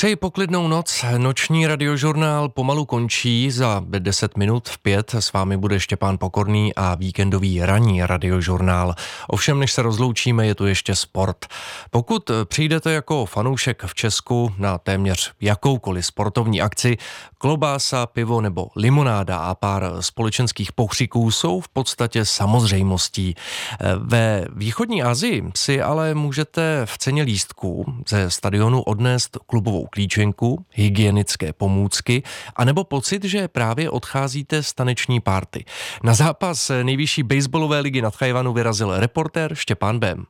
Přeji poklidnou noc, noční radiožurnál pomalu končí, za 10 minut v 5 s vámi bude Štěpán Pokorný a víkendový ranní radiožurnál. Ovšem, než se rozloučíme, je tu ještě sport. Pokud přijdete jako fanoušek v Česku na téměř jakoukoliv sportovní akci, klobása, pivo nebo limonáda a pár společenských pokřiků jsou v podstatě samozřejmostí. Ve východní Asii si ale můžete v ceně lístků ze stadionu odnést klubovou klíčenku, hygienické pomůcky anebo pocit, že právě odcházíte z taneční party. Na zápas nejvyšší baseballové ligy na Tchajwanu vyrazil reportér Štěpán Bém.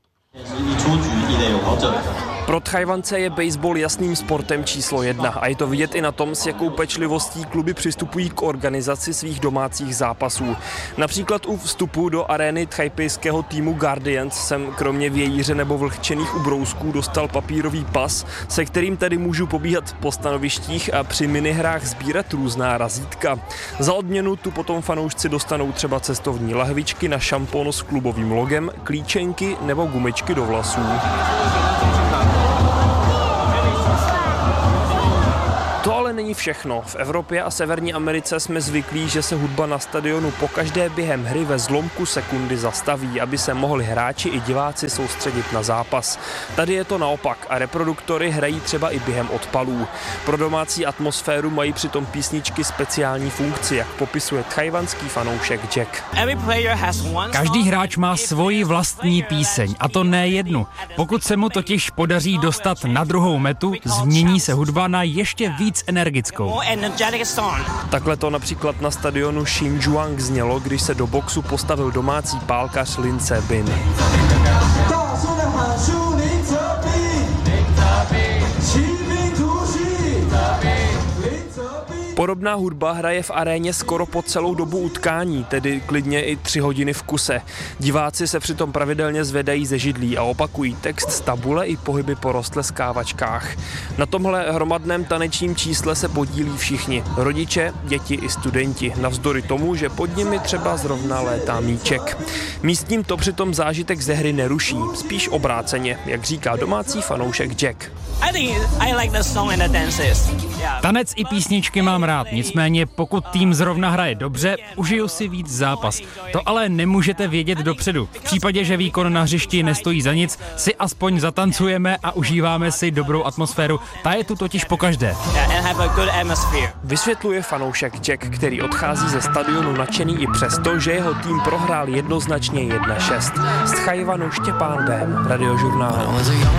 Pro Tchajwance je baseball jasným sportem číslo 1 a je to vidět i na tom, s jakou pečlivostí kluby přistupují k organizaci svých domácích zápasů. Například u vstupu do arény tchajpejského týmu Guardians jsem kromě vějíře nebo vlhčených ubrousků dostal papírový pas, se kterým tedy můžu pobíhat po stanovištích a při minihrách sbírat různá razítka. Za odměnu tu potom fanoušci dostanou třeba cestovní lahvičky na šampon s klubovým logem, klíčenky nebo gumičky do vlasů. To ale není všechno. V Evropě a Severní Americe jsme zvyklí, že se hudba na stadionu pokaždé během hry ve zlomku sekundy zastaví, aby se mohli hráči i diváci soustředit na zápas. Tady je to naopak a reproduktory hrají třeba i během odpalů. Pro domácí atmosféru mají přitom písničky speciální funkci, jak popisuje tchajwanský fanoušek Jack. Každý hráč má svoji vlastní píseň, a to ne jednu. Pokud se mu totiž podaří dostat na druhou metu, změní se hudba na ještě víc energickou. Takhle to například na stadionu Xinzhuang znělo, když se do boxu postavil domácí pálkař Lin Ce-bin. Podobná hudba hraje v aréně skoro po celou dobu utkání, tedy klidně i 3 hodiny v kuse. Diváci se přitom pravidelně zvedají ze židlí a opakují text z tabule i pohyby po rostleskávačkách. Na tomhle hromadném tanečním čísle se podílí všichni. Rodiče, děti i studenti, navzdory tomu, že pod nimi třeba zrovna létá míček. Místním to přitom zážitek ze hry neruší, spíš obráceně, jak říká domácí fanoušek Jack. Tanec i písničky mám rád, nicméně pokud tým zrovna hraje dobře, užiju si víc zápas. To ale nemůžete vědět dopředu. V případě, že výkon na hřišti nestojí za nic, si aspoň zatancujeme a užíváme si dobrou atmosféru. Ta je tu totiž pokaždé. Vysvětluje fanoušek Jack, který odchází ze stadionu nadšený i přesto, že jeho tým prohrál jednoznačně 1-6. Z Tchajwanu Štěpán Bém, radiožurnál.